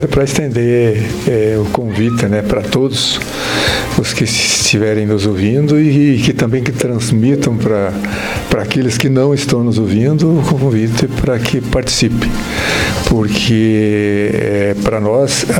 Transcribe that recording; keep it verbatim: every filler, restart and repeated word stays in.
Para estender é, o convite, né, para todos os que estiverem nos ouvindo e, e que também que transmitam para para aqueles que não estão nos ouvindo o convite para que participe, porque é, para nós